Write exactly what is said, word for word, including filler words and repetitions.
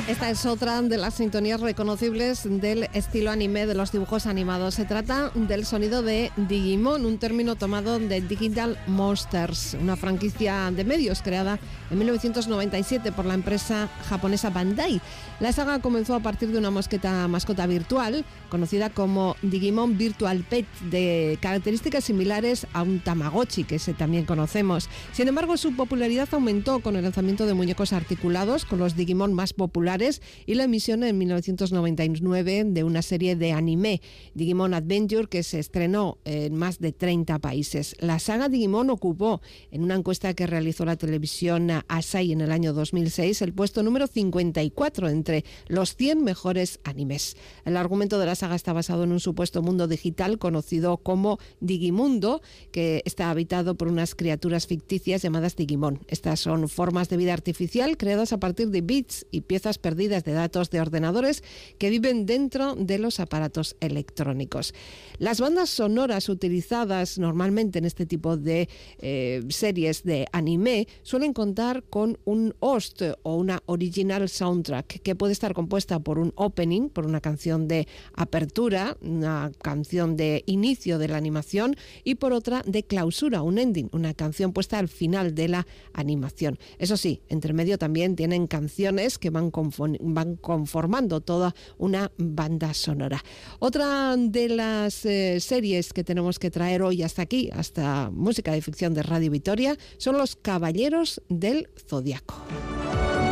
Esta es otra de las sintonías reconocibles del estilo anime de los dibujos animados. Se trata del sonido de Digimon, un término tomado de Digital Monsters, una franquicia de medios creada en mil novecientos noventa y siete por la empresa japonesa Bandai. La saga comenzó a partir de una mosqueta mascota virtual, conocida como Digimon Virtual Pet, de características similares a un Tamagotchi, que se también conocemos. Sin embargo, su popularidad aumentó con el lanzamiento de muñecos articulados, con los Digimon más populares, y la emisión en mil novecientos noventa y nueve de una serie de anime, Digimon Adventure, que se estrenó en más de treinta países. La saga Digimon ocupó, en una encuesta que realizó la televisión Asahi en el año dos mil seis, el puesto número cincuenta y cuatro entre los cien mejores animes. El argumento de la saga está basado en un supuesto mundo digital conocido como Digimundo, que está habitado por unas criaturas ficticias llamadas Digimon. Estas son formas de vida artificial creadas a partir de bits y piezas perdidas de datos de ordenadores que viven dentro de los aparatos electrónicos. Las bandas sonoras utilizadas normalmente en este tipo de eh, series de anime suelen contar con un O S T o una Original Soundtrack, que puede estar compuesta por un opening, por una canción de apertura, una canción de inicio de la animación, y por otra de clausura, un ending, una canción puesta al final de la animación. Eso sí, entre medio también tienen canciones que van con van conformando toda una banda sonora. Otra de las eh, series que tenemos que traer hoy hasta aquí, hasta Música de Ficción de Radio Vitoria, son Los Caballeros del Zodiaco.